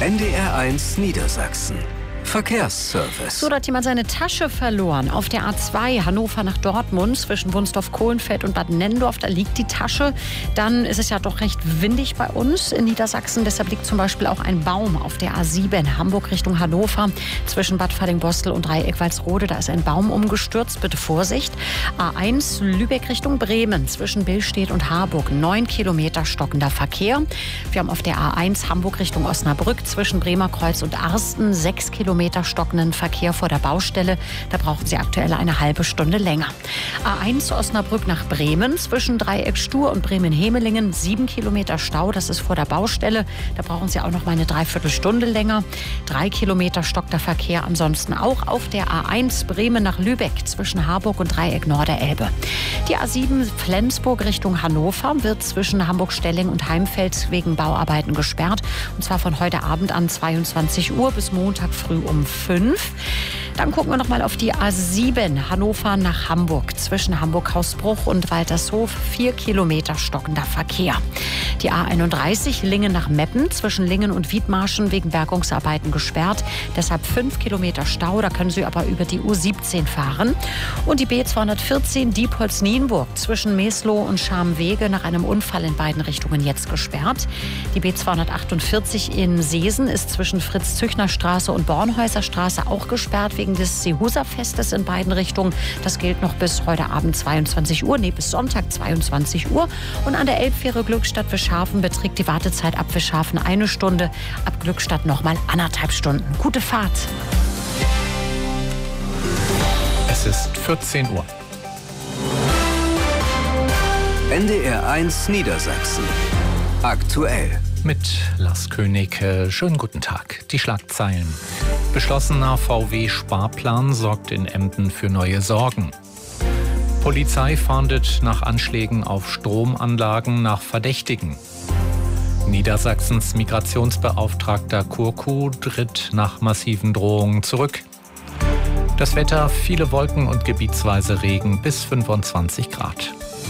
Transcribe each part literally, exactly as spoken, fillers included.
N D R eins Niedersachsen. Verkehrsservice. So, da hat jemand seine Tasche verloren. Auf der A zwei Hannover nach Dortmund zwischen Wunsdorf-Kohlenfeld und Bad Nennendorf, da liegt die Tasche. Dann ist es ja doch recht windig bei uns in Niedersachsen. Deshalb liegt zum Beispiel auch ein Baum auf der A sieben Hamburg Richtung Hannover zwischen Bad Fallingbostel und Dreieck-Walsrode. Da ist ein Baum umgestürzt. Bitte Vorsicht. A eins Lübeck Richtung Bremen zwischen Billstedt und Harburg. Neun Kilometer stockender Verkehr. Wir haben auf der A eins Hamburg Richtung Osnabrück zwischen Bremerkreuz und Arsten sechs Kilometer stockenden Verkehr vor der Baustelle. Da brauchen Sie aktuell eine halbe Stunde länger. A eins Osnabrück nach Bremen zwischen Dreieck Stur und Bremen-Hemelingen. Sieben Kilometer Stau, das ist vor der Baustelle. Da brauchen Sie auch noch mal eine Dreiviertelstunde länger. Drei Kilometer stockter Verkehr ansonsten auch auf der A eins Bremen nach Lübeck zwischen Harburg und Dreieck Norderelbe. Die A sieben Flensburg Richtung Hannover wird zwischen Hamburg-Stelling und Heimfeld wegen Bauarbeiten gesperrt. Und zwar von heute Abend an zweiundzwanzig Uhr bis Montag früh um fünf. Dann gucken wir noch mal auf die A sieben Hannover nach Hamburg zwischen Hamburg-Hausbruch und Waltershof. Vier Kilometer stockender Verkehr. Die A einunddreißig Lingen nach Meppen zwischen Lingen und Wiedmarschen wegen Bergungsarbeiten gesperrt. Deshalb fünf Kilometer Stau. Da können Sie aber über die U siebzehn fahren. Und die B zweihundertvierzehn Diepholz-Nienburg zwischen Meslow und Scharmwege nach einem Unfall in beiden Richtungen jetzt gesperrt. Die B zweihundertachtundvierzig in Seesen ist zwischen Fritz-Züchner-Straße und Bornhäuser Straße auch gesperrt wegen des Seehuser-Festes in beiden Richtungen. Das gilt noch bis heute Abend zweiundzwanzig Uhr, nee, bis Sonntag zweiundzwanzig Uhr. Und an der Elbfähre Glückstadt-Wischhafen beträgt die Wartezeit ab Wischhafen eine Stunde, ab Glückstadt nochmal anderthalb Stunden. Gute Fahrt. Es ist vierzehn Uhr. N D R eins Niedersachsen. Aktuell. Mit Lars König. Schönen guten Tag. Die Schlagzeilen. Beschlossener V W-Sparplan sorgt in Emden für neue Sorgen. Polizei fahndet nach Anschlägen auf Stromanlagen nach Verdächtigen. Niedersachsens Migrationsbeauftragter Kurku tritt nach massiven Drohungen zurück. Das Wetter, viele Wolken und gebietsweise Regen bis fünfundzwanzig Grad.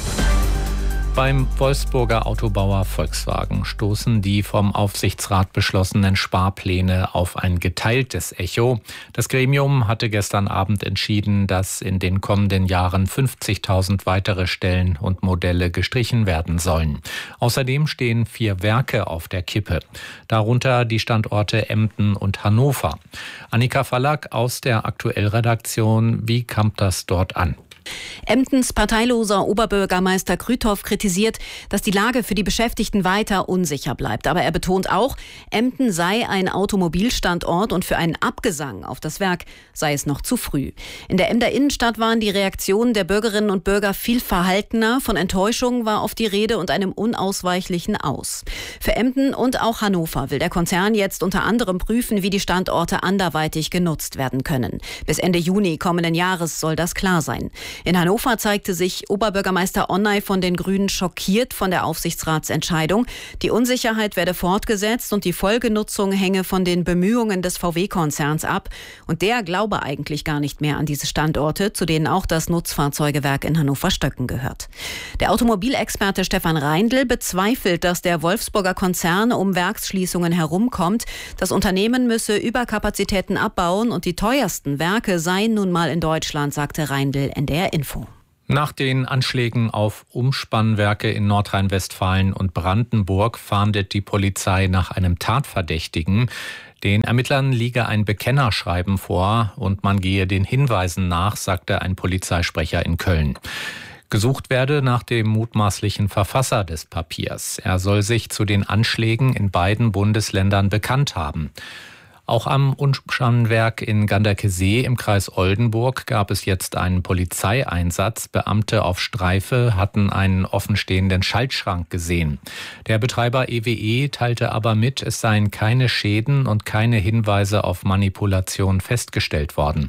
Beim Wolfsburger Autobauer Volkswagen stoßen die vom Aufsichtsrat beschlossenen Sparpläne auf ein geteiltes Echo. Das Gremium hatte gestern Abend entschieden, dass in den kommenden Jahren fünfzigtausend weitere Stellen und Modelle gestrichen werden sollen. Außerdem stehen vier Werke auf der Kippe, darunter die Standorte Emden und Hannover. Annika Fallack aus der Aktuell-Redaktion. Wie kam das dort an? Emdens parteiloser Oberbürgermeister Krüthoff kritisiert, dass die Lage für die Beschäftigten weiter unsicher bleibt. Aber er betont auch, Emden sei ein Automobilstandort und für einen Abgesang auf das Werk sei es noch zu früh. In der Emder Innenstadt waren die Reaktionen der Bürgerinnen und Bürger viel verhaltener. Von Enttäuschung war oft die Rede und einem unausweichlichen Aus. Für Emden und auch Hannover will der Konzern jetzt unter anderem prüfen, wie die Standorte anderweitig genutzt werden können. Bis Ende Juni kommenden Jahres soll das klar sein. In Hannover zeigte sich Oberbürgermeister Onnay von den Grünen schockiert von der Aufsichtsratsentscheidung. Die Unsicherheit werde fortgesetzt und die Folgenutzung hänge von den Bemühungen des V W-Konzerns ab. Und der glaube eigentlich gar nicht mehr an diese Standorte, zu denen auch das Nutzfahrzeugewerk in Hannover-Stöcken gehört. Der Automobilexperte Stefan Reindl bezweifelt, dass der Wolfsburger Konzern um Werksschließungen herumkommt. Das Unternehmen müsse Überkapazitäten abbauen und die teuersten Werke seien nun mal in Deutschland, sagte Reindl N D R Info. Nach den Anschlägen auf Umspannwerke in Nordrhein-Westfalen und Brandenburg fahndet die Polizei nach einem Tatverdächtigen. Den Ermittlern liege ein Bekennerschreiben vor und man gehe den Hinweisen nach, sagte ein Polizeisprecher in Köln. Gesucht werde nach dem mutmaßlichen Verfasser des Papiers. Er soll sich zu den Anschlägen in beiden Bundesländern bekannt haben. Auch am Umspannwerk in Ganderkesee im Kreis Oldenburg gab es jetzt einen Polizeieinsatz. Beamte auf Streife hatten einen offenstehenden Schaltschrank gesehen. Der Betreiber E W E teilte aber mit, es seien keine Schäden und keine Hinweise auf Manipulation festgestellt worden.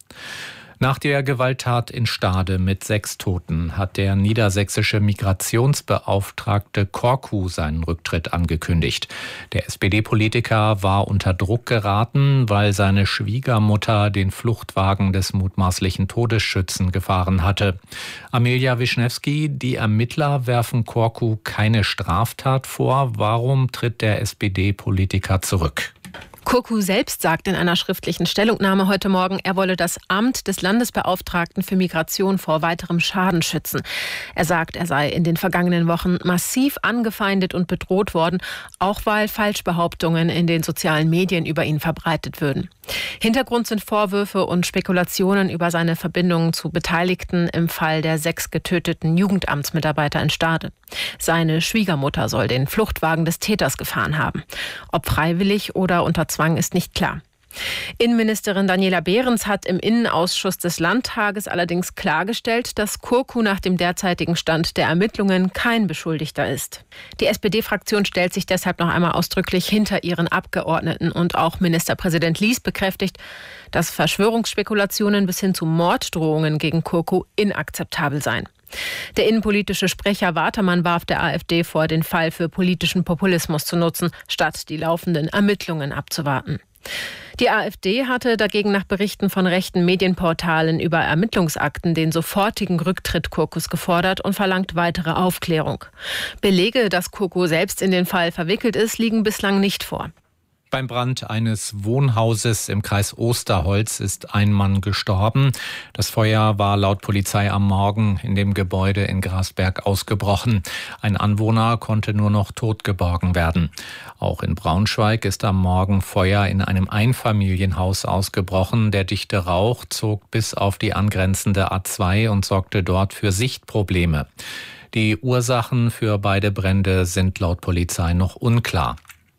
Nach der Gewalttat in Stade mit sechs Toten hat der niedersächsische Migrationsbeauftragte Korku seinen Rücktritt angekündigt. Der S P D-Politiker war unter Druck geraten, weil seine Schwiegermutter den Fluchtwagen des mutmaßlichen Todesschützen gefahren hatte. Amelia Wischnewski, die Ermittler werfen Korku keine Straftat vor. Warum tritt der S P D-Politiker zurück? Kurku selbst sagt in einer schriftlichen Stellungnahme heute Morgen, er wolle das Amt des Landesbeauftragten für Migration vor weiterem Schaden schützen. Er sagt, er sei in den vergangenen Wochen massiv angefeindet und bedroht worden, auch weil Falschbehauptungen in den sozialen Medien über ihn verbreitet würden. Hintergrund sind Vorwürfe und Spekulationen über seine Verbindungen zu Beteiligten im Fall der sechs getöteten Jugendamtsmitarbeiter in Stade. Seine Schwiegermutter soll den Fluchtwagen des Täters gefahren haben. Ob freiwillig oder unter Zwang ist nicht klar. Innenministerin Daniela Behrens hat im Innenausschuss des Landtages allerdings klargestellt, dass Kurku nach dem derzeitigen Stand der Ermittlungen kein Beschuldigter ist. Die S P D-Fraktion stellt sich deshalb noch einmal ausdrücklich hinter ihren Abgeordneten und auch Ministerpräsident Lies bekräftigt, dass Verschwörungsspekulationen bis hin zu Morddrohungen gegen Kurku inakzeptabel seien. Der innenpolitische Sprecher Watermann warf der AfD vor, den Fall für politischen Populismus zu nutzen, statt die laufenden Ermittlungen abzuwarten. Die AfD hatte dagegen nach Berichten von rechten Medienportalen über Ermittlungsakten den sofortigen Rücktritt Kurkus gefordert und verlangt weitere Aufklärung. Belege, dass Kurku selbst in den Fall verwickelt ist, liegen bislang nicht vor. Beim Brand eines Wohnhauses im Kreis Osterholz ist ein Mann gestorben. Das Feuer war laut Polizei am Morgen in dem Gebäude in Grasberg ausgebrochen. Ein Anwohner konnte nur noch tot geborgen werden. Auch in Braunschweig ist am Morgen Feuer in einem Einfamilienhaus ausgebrochen. Der dichte Rauch zog bis auf die angrenzende A zwei und sorgte dort für Sichtprobleme. Die Ursachen für beide Brände sind laut Polizei noch unklar.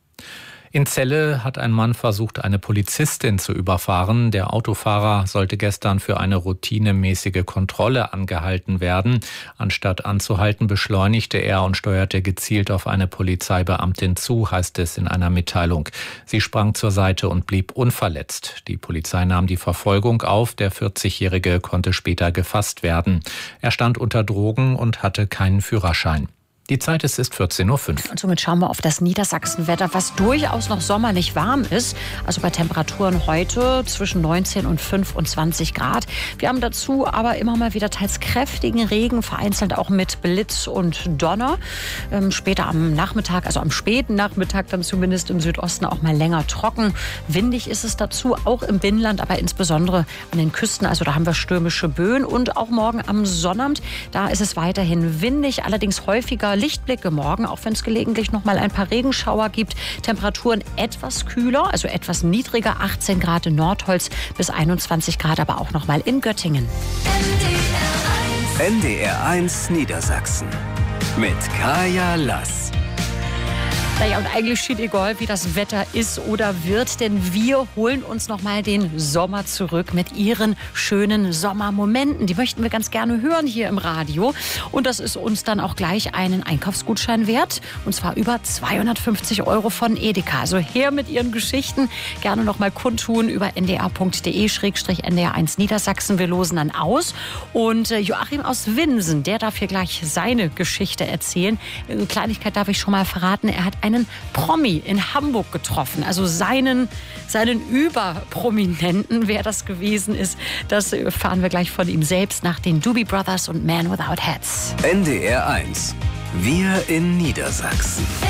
In Celle hat ein Mann versucht, eine Polizistin zu überfahren. Der Autofahrer sollte gestern für eine routinemäßige Kontrolle angehalten werden. Anstatt anzuhalten, beschleunigte er und steuerte gezielt auf eine Polizeibeamtin zu, heißt es in einer Mitteilung. Sie sprang zur Seite und blieb unverletzt. Die Polizei nahm die Verfolgung auf. Der vierzigjährige konnte später gefasst werden. Er stand unter Drogen und hatte keinen Führerschein. Die Zeit ist, ist vierzehn Uhr fünf. Und somit schauen wir auf das Niedersachsenwetter, was durchaus noch sommerlich warm ist. Also bei Temperaturen heute zwischen neunzehn und fünfundzwanzig Grad. Wir haben dazu aber immer mal wieder teils kräftigen Regen, vereinzelt auch mit Blitz und Donner. Ähm, später am Nachmittag, also am späten Nachmittag dann zumindest im Südosten auch mal länger trocken. Windig ist es dazu, auch im Binnenland, aber insbesondere an den Küsten. Also da haben wir stürmische Böen. Und auch morgen am Sonnabend, da ist es weiterhin windig, allerdings häufiger Lichtblicke morgen, auch wenn es gelegentlich noch mal ein paar Regenschauer gibt. Temperaturen etwas kühler, also etwas niedriger, achtzehn Grad in Nordholz bis einundzwanzig Grad, aber auch noch mal in Göttingen. N D R eins Niedersachsen mit Kaya Lass. Naja, und eigentlich steht egal, wie das Wetter ist oder wird, denn wir holen uns noch mal den Sommer zurück mit Ihren schönen Sommermomenten. Die möchten wir ganz gerne hören hier im Radio. Und das ist uns dann auch gleich einen Einkaufsgutschein wert. Und zwar über zweihundertfünfzig Euro von Edeka. Also her mit Ihren Geschichten. Gerne noch mal kundtun über n d r punkt d e schrägstrich n d r eins Niedersachsen. Wir losen dann aus. Und Joachim aus Winsen, der darf hier gleich seine Geschichte erzählen. Eine Kleinigkeit darf ich schon mal verraten. Er hat einen Promi in Hamburg getroffen, also seinen, seinen Überprominenten. Wer das gewesen ist, das erfahren wir gleich von ihm selbst nach den Doobie Brothers und Man Without Hats. N D R eins. Wir in Niedersachsen.